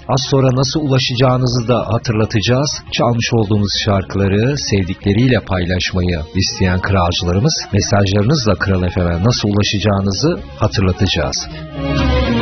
Az sonra nasıl ulaşacağınızı da hatırlatacağız. Çalmış olduğunuz şarkıları sevdikleriyle paylaşmayı isteyen kralcılarımız mesajlarınızla Kral FM'e nasıl ulaşacağınızı hatırlatacağız.